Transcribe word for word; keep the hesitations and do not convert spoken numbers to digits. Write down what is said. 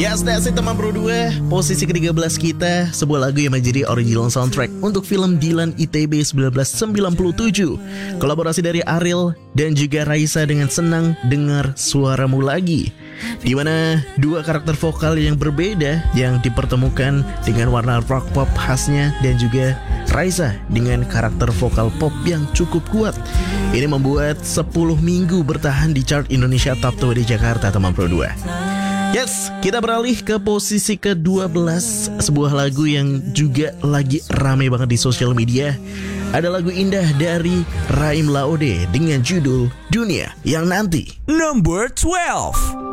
Yes, that's it teman Pro dua. Posisi ke tiga belas kita, sebuah lagu yang menjadi original soundtrack untuk film Dilan I T B seribu sembilan ratus sembilan puluh tujuh. Kolaborasi dari Ariel dan juga Raisa dengan Senang Dengar Suaramu Lagi, di mana dua karakter vokal yang berbeda yang dipertemukan dengan warna rock pop khasnya dan juga Raisa dengan karakter vokal pop yang cukup kuat. Ini membuat sepuluh minggu bertahan di chart Indonesia Top dua di Jakarta teman Pro dua. Yes, kita beralih ke posisi ke dua belas, sebuah lagu yang juga lagi ramai banget di sosial media. Ada lagu indah dari Raim Laode dengan judul Dunia Yang Nanti. Number twelve.